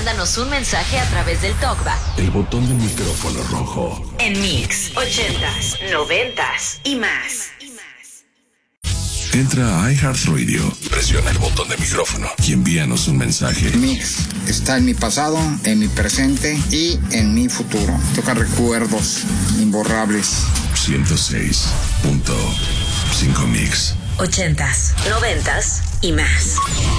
mándanos un mensaje a través del TalkBack. El botón del micrófono rojo. En Mix 80s, 90s y más. Entra a iHeartRadio, presiona el botón de micrófono y envíanos un mensaje. Mix está en mi pasado, en mi presente y en mi futuro. Toca recuerdos imborrables. 106.5 Mix. 80s, 90s y más.